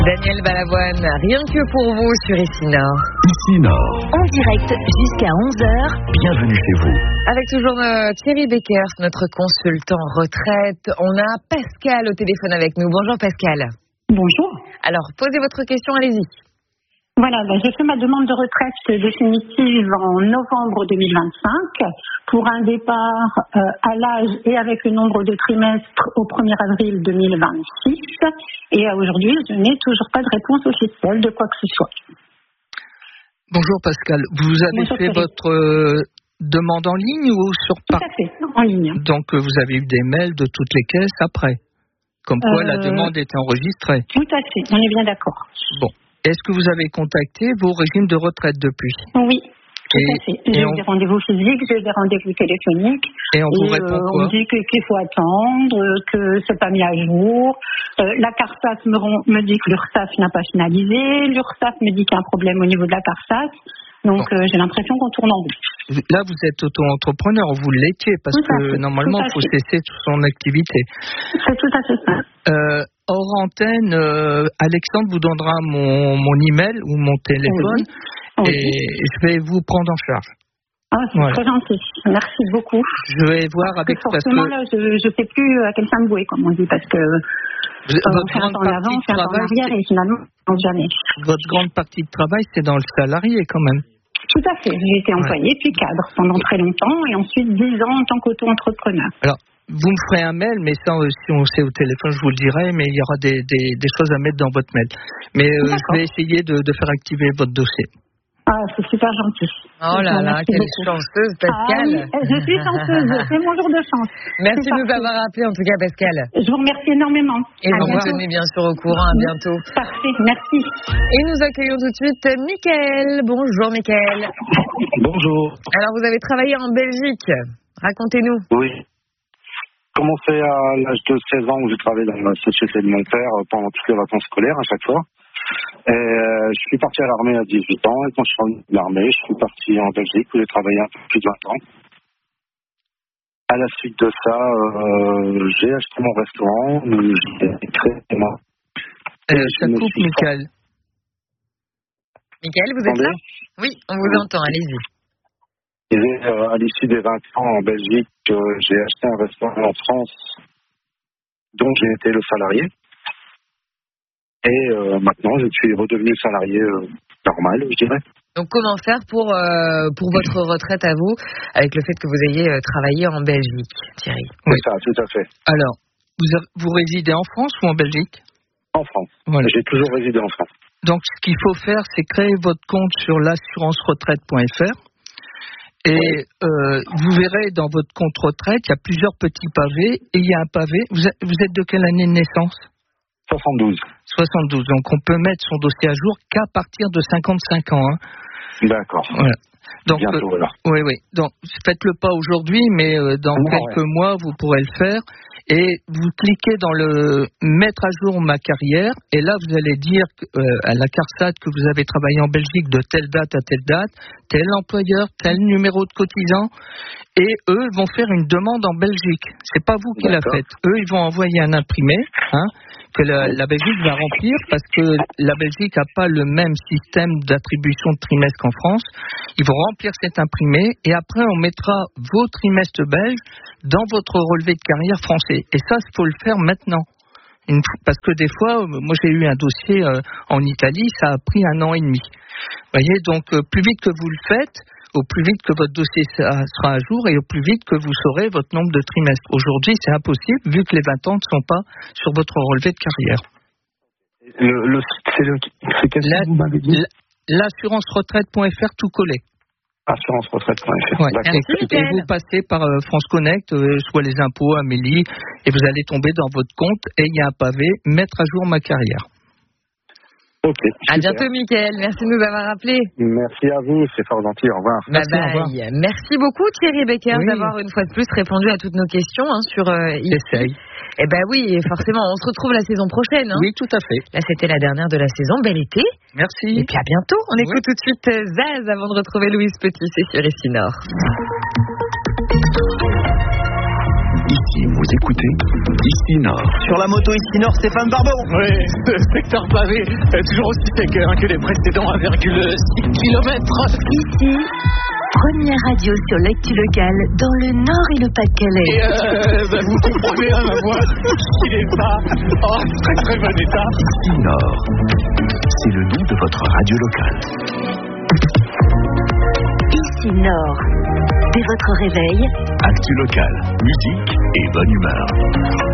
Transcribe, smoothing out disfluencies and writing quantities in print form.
Daniel Balavoine, rien que pour vous sur Ici Nord. Ici Nord. En direct jusqu'à 11h. Bienvenue chez vous. Avec toujours Thierry Beckers, notre consultant retraite. On a Pascal au téléphone avec nous. Bonjour Pascal. Bonjour. Alors, posez votre question, allez-y. Voilà, j'ai fait ma demande de retraite définitive en novembre 2025 pour un départ à l'âge et avec le nombre de trimestres au 1er avril 2026. Et à aujourd'hui, je n'ai toujours pas de réponse officielle de quoi que ce soit. Bonjour Pascal, vous avez fait votre demande en ligne ou sur Tout à fait, en ligne. Donc vous avez eu des mails de toutes les caisses après, comme quoi la demande était enregistrée. Tout à fait, on est bien d'accord. Bon. Est-ce que vous avez contacté vos régimes de retraite depuis? Oui, tout à fait. J'ai eu des rendez-vous physiques, j'ai eu des rendez-vous téléphoniques. Et on vous répond quoi? On me dit qu'il faut attendre, que c'est pas mis à jour. La CARSAT me dit que l'URSSAF n'a pas finalisé. L'URSSAF me dit qu'il y a un problème au niveau de la CARSAT. Donc j'ai l'impression qu'on tourne en boucle. Là, vous êtes auto-entrepreneur, vous l'étiez, parce que normalement, il faut cesser toute son activité. C'est tout à fait ça. Hors antenne, Alexandre vous donnera mon email ou mon téléphone et je vais vous prendre en charge. Ah, c'est très gentil. Merci beaucoup. Je vais voir avec... Forcément, là, je ne sais plus à quel sein me vouer, comme on dit, parce que on fait un pas en avant, on fait un pas en arrière et finalement, on ne jamais. Votre grande partie de travail, c'est dans le salarié quand même. Tout à fait. J'ai été employée puis cadre pendant très longtemps et ensuite 10 ans en tant qu'auto-entrepreneur. Alors, vous me ferez un mail, mais ça, si on sait au téléphone, je vous le dirai, mais il y aura des choses à mettre dans votre mail. Mais je vais essayer de faire activer votre dossier. Ah, c'est super gentil. Oh là là, quelle chanceuse, Pascal. Ah oui, je suis chanceuse, c'est mon jour de chance. Merci de nous avoir appelé en tout cas, Pascal. Je vous remercie énormément. Et vous nous tenez bien sûr au courant, à bientôt. Parfait, merci. Et nous accueillons tout de suite Mickaël. Bonjour Mickaël. Bonjour. Alors vous avez travaillé en Belgique, racontez-nous. Oui. J'ai commencé à l'âge de 16 ans où j'ai travaillé dans la société de mon père pendant toutes les vacances scolaires à chaque fois. Et je suis parti à l'armée à 18 ans et quand je suis revenu de l'armée, je suis parti en Belgique où j'ai travaillé un peu plus de 20 ans. À la suite de ça, j'ai acheté mon restaurant, j'ai créé moi. Ça coupe, Mickaël. Mickaël, vous êtes là? Oui, on vous entend, allez-y. Et à l'issue des 20 ans en Belgique, j'ai acheté un restaurant en France dont j'ai été le salarié. Et maintenant, je suis redevenu salarié normal, je dirais. Donc, comment faire pour votre retraite à vous, avec le fait que vous ayez travaillé en Belgique, Thierry? Oui, ça, tout à fait. Alors, vous résidez en France ou en Belgique? En France. Voilà. J'ai toujours résidé en France. Donc, ce qu'il faut faire, c'est créer votre compte sur l'assurance-retraite.fr. Et vous verrez dans votre compte retraite, il y a plusieurs petits pavés et il y a un pavé. Vous êtes de quelle année de naissance? 72. 72. Donc on peut mettre son dossier à jour qu'à partir de 55 ans. Hein. D'accord. Voilà. Donc, bientôt, voilà. Oui. Donc faites-le pas aujourd'hui, mais dans quelques mois vous pourrez le faire. Et vous cliquez dans le mettre à jour ma carrière et là vous allez dire à la CARSAT que vous avez travaillé en Belgique de telle date à telle date, tel employeur, tel numéro de cotisant et eux vont faire une demande en Belgique. C'est pas vous qui la faites. Eux ils vont envoyer un imprimé que la Belgique va remplir parce que la Belgique n'a pas le même système d'attribution de trimestre qu'en France. Ils vont remplir cet imprimé et après on mettra vos trimestres belges dans votre relevé de carrière français. Et ça, il faut le faire maintenant. Parce que des fois, moi j'ai eu un dossier en Italie, ça a pris 1 an et demi. Vous voyez, donc plus vite que vous le faites, au plus vite que votre dossier sera à jour et au plus vite que vous saurez votre nombre de trimestres. Aujourd'hui, c'est impossible vu que les 20 ans ne sont pas sur votre relevé de carrière. C'est quel site vous m'avez dit? L'assurance-retraite.fr tout collé. Assurance-retraite.fr. Ouais. Et vous passez par France Connect, soit les impôts, Amélie, et vous allez tomber dans votre compte et il y a un pavé, mettre à jour ma carrière. Ok. À bientôt, Mickaël. Merci de nous avoir appelés. Merci à vous, c'est fort gentil. Au revoir. Merci, au revoir. Merci beaucoup, Thierry Beckers, d'avoir une fois de plus répondu à toutes nos questions sur Essaye. Eh ben oui, forcément, on se retrouve la saison prochaine. Oui, tout à fait. Là, c'était la dernière de la saison. Bel été. Merci. Et puis à bientôt. On écoute tout de suite Zaz avant de retrouver Louise Petit. C'est sur Ici Nord. Ici Vous écoutez Ici Nord. Sur la moto Ici Nord, Stéphane Barbon. Oui, ce secteur pavé est toujours aussi sec que les précédents 1,6 km. Ici, première radio sur l'actu locale dans le Nord et le Pas-de-Calais. Et vous comprenez ma voix, il n'est pas en très très bon état. Ici Nord, c'est le nom de votre radio locale. Ici Nord, dès votre réveil, Actu locale, musique et bonne humeur.